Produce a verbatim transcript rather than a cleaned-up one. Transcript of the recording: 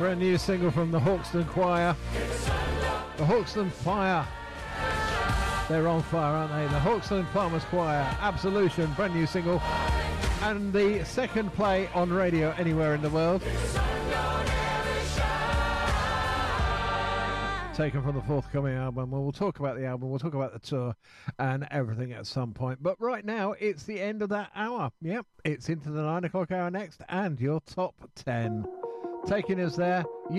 Brand new single from the Hawkston Choir. The Hawkston Fire. They're on fire, aren't they? The Hawkston Farmers Choir. Absolution, brand new single. And the second play on radio anywhere in the world. Taken from the forthcoming album. Well, we'll talk about the album, we'll talk about the tour and everything at some point. But right now, it's the end of that hour. Yep, it's into the nine o'clock hour next and your top ten. Taking us there.